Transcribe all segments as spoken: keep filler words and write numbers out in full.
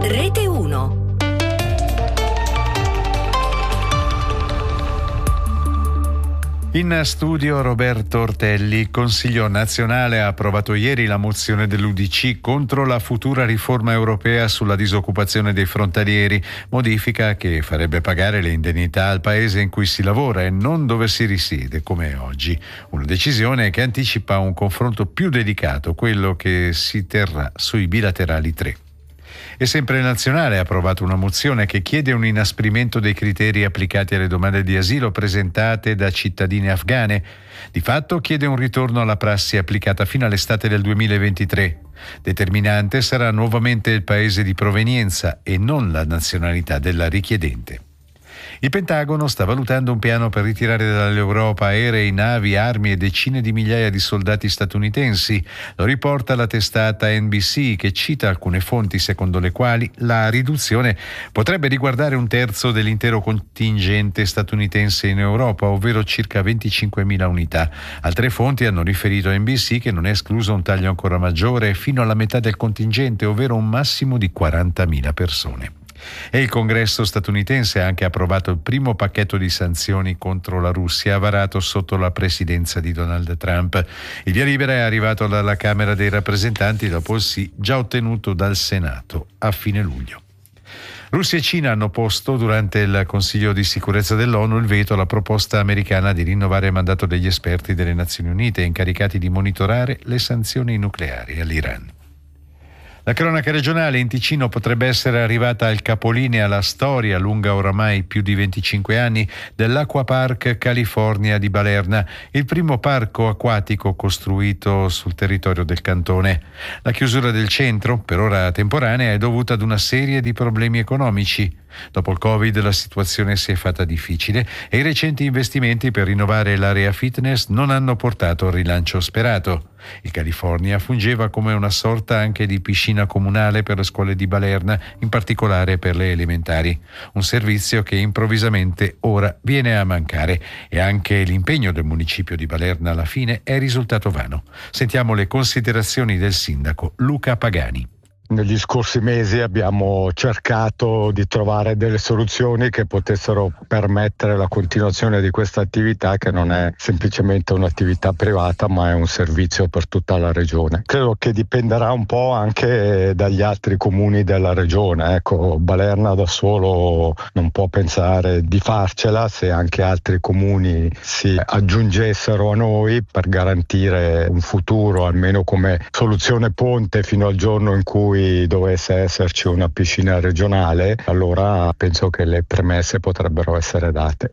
Rete uno. In studio Roberto Ortelli. Il Consiglio nazionale ha approvato ieri la mozione dell'U D C contro la futura riforma europea sulla disoccupazione dei frontalieri, modifica che farebbe pagare le indennità al paese in cui si lavora e non dove si risiede, come oggi. Una decisione che anticipa un confronto più delicato, quello che si terrà sui bilaterali tre. E sempre il Nazionale ha approvato una mozione che chiede un inasprimento dei criteri applicati alle domande di asilo presentate da cittadine afghane. Di fatto chiede un ritorno alla prassi applicata fino all'estate del duemilaventitré. Determinante sarà nuovamente il paese di provenienza e non la nazionalità della richiedente. Il Pentagono sta valutando un piano per ritirare dall'Europa aerei, navi, armi e decine di migliaia di soldati statunitensi. Lo riporta la testata N B C, che cita alcune fonti secondo le quali la riduzione potrebbe riguardare un terzo dell'intero contingente statunitense in Europa, ovvero circa venticinquemila unità. Altre fonti hanno riferito a N B C che non è escluso un taglio ancora maggiore fino alla metà del contingente, ovvero un massimo di quarantamila persone. E il Congresso statunitense ha anche approvato il primo pacchetto di sanzioni contro la Russia varato sotto la presidenza di Donald Trump. Il via libera è arrivato dalla Camera dei rappresentanti dopo il sì già ottenuto dal Senato a fine luglio. Russia e Cina hanno posto durante il Consiglio di sicurezza dell'ONU il veto alla proposta americana di rinnovare il mandato degli esperti delle Nazioni Unite incaricati di monitorare le sanzioni nucleari all'Iran. La cronaca regionale: in Ticino potrebbe essere arrivata al capolinea la storia, lunga oramai più di venticinque anni, dell'Acquapark California di Balerna, il primo parco acquatico costruito sul territorio del cantone. La chiusura del centro, per ora temporanea, è dovuta ad una serie di problemi economici. Dopo il Covid la situazione si è fatta difficile e i recenti investimenti per rinnovare l'area fitness non hanno portato al rilancio sperato. Il California fungeva come una sorta anche di piscina comunale per le scuole di Balerna, in particolare per le elementari, un servizio che improvvisamente ora viene a mancare, e anche l'impegno del municipio di Balerna alla fine è risultato vano. Sentiamo le considerazioni del sindaco Luca Pagani. Negli scorsi mesi abbiamo cercato di trovare delle soluzioni che potessero permettere la continuazione di questa attività, che non è semplicemente un'attività privata ma è un servizio per tutta la regione. Credo che dipenderà un po' anche dagli altri comuni della regione. Ecco, Balerna da solo non può pensare di farcela se anche altri comuni si aggiungessero a noi per garantire un futuro, almeno come soluzione ponte fino al giorno in cui dovesse esserci una piscina regionale. Allora penso che le premesse potrebbero essere date.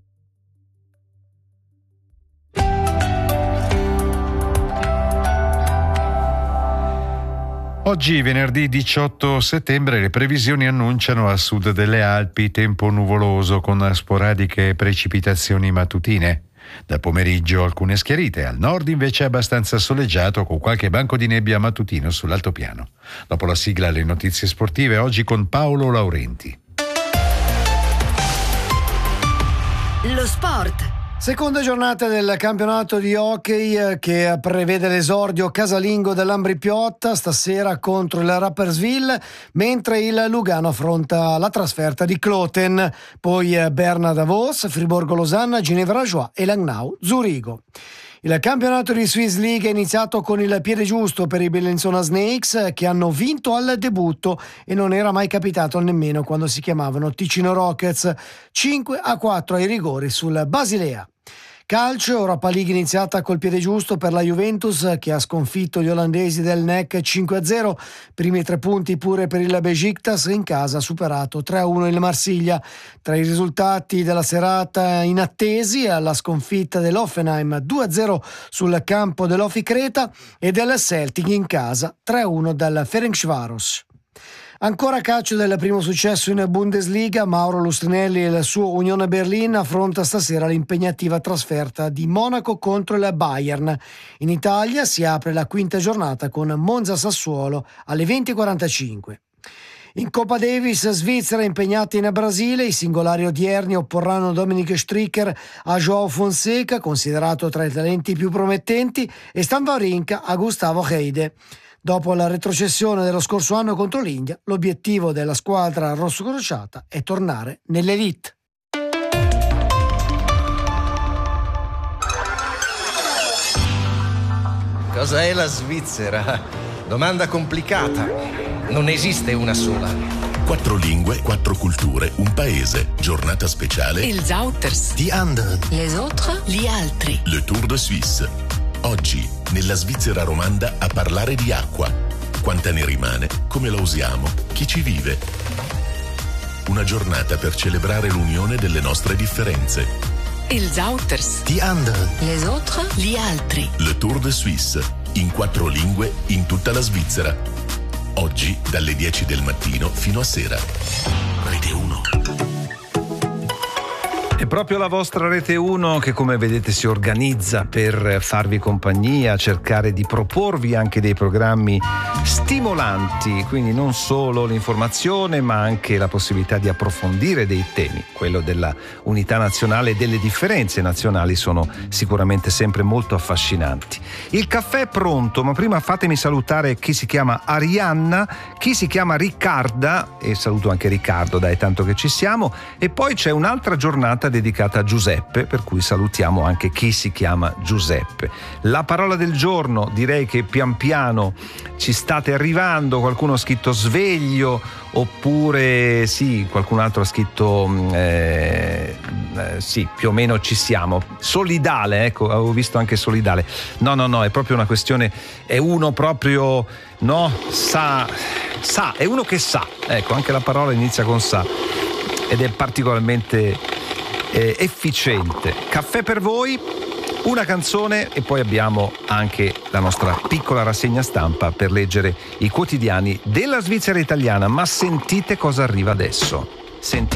Oggi, venerdì diciotto settembre, le previsioni annunciano a sud delle Alpi tempo nuvoloso con sporadiche precipitazioni mattutine. Dal pomeriggio alcune schiarite, al nord invece è abbastanza soleggiato con qualche banco di nebbia mattutino sull'altopiano. Dopo la sigla le notizie sportive, oggi con Paolo Laurenti. Lo sport. Seconda giornata del campionato di hockey che prevede l'esordio casalingo dell'Ambri Piotta stasera contro il Rapperswil, mentre il Lugano affronta la trasferta di Kloten, poi Berna Davos, Friburgo Losanna, Ginevra Joie e Langnau Zurigo. Il campionato di Swiss League è iniziato con il piede giusto per i Bellinzona Snakes, che hanno vinto al debutto e non era mai capitato nemmeno quando si chiamavano Ticino Rockets, cinque a quattro ai rigori sul Basilea. Calcio, Europa League iniziata col piede giusto per la Juventus, che ha sconfitto gli olandesi del N E C cinque a zero, primi tre punti pure per il Besiktas, in casa ha superato tre a uno il Marsiglia. Tra i risultati della serata inattesi, la sconfitta dell'Hoffenheim due a zero sul campo dell'Ofi Creta e del Celtic in casa tre a uno dal Ferencváros. Ancora calcio del primo successo in Bundesliga, Mauro Lustrinelli e il suo Unione Berlin affronta stasera l'impegnativa trasferta di Monaco contro il Bayern. In Italia si apre la quinta giornata con Monza Sassuolo alle venti e quarantacinque. In Coppa Davis, Svizzera impegnata in Brasile, i singolari odierni opporranno Dominic Stricker a João Fonseca, considerato tra i talenti più promettenti, e Stan Wawrinka a Gustavo Heide. Dopo la retrocessione dello scorso anno contro l'India, l'obiettivo della squadra rossocrociata è tornare nell'elite. Cosa è la Svizzera? Domanda complicata. Non esiste una sola. Quattro lingue, quattro culture, un paese. Giornata speciale. Il Zouters. Die anderen. Les autres. Gli altri. Le Tour de Suisse. Oggi, nella Svizzera romanda, a parlare di acqua. Quanta ne rimane? Come la usiamo? Chi ci vive? Una giornata per celebrare l'unione delle nostre differenze. Il Zouters. Die anderen. Les autres. Gli altri. Le Tour de Suisse. In quattro lingue, in tutta la Svizzera. Oggi, dalle dieci del mattino fino a sera. Rete uno. È proprio la vostra Rete uno che, come vedete, si organizza per farvi compagnia, cercare di proporvi anche dei programmi stimolanti, quindi non solo l'informazione ma anche la possibilità di approfondire dei temi. Quello della unità nazionale e delle differenze nazionali sono sicuramente sempre molto affascinanti. Il caffè è pronto, ma prima fatemi salutare chi si chiama Arianna, chi si chiama Riccarda, e saluto anche Riccardo, dai, tanto che ci siamo, e poi c'è un'altra giornata dedicata a Giuseppe, per cui salutiamo anche chi si chiama Giuseppe. La parola del giorno, direi che pian piano ci state arrivando, qualcuno ha scritto sveglio, oppure sì, qualcun altro ha scritto eh, eh, sì, più o meno ci siamo. Solidale, ecco, avevo visto anche solidale. No, no, no, è proprio una questione, è uno proprio, no, sa, sa, è uno che sa, ecco, anche la parola inizia con sa ed è particolarmente eh, efficiente. Caffè per voi, una canzone e poi abbiamo anche la nostra piccola rassegna stampa per leggere i quotidiani della Svizzera italiana. Ma sentite cosa arriva adesso. Sentite.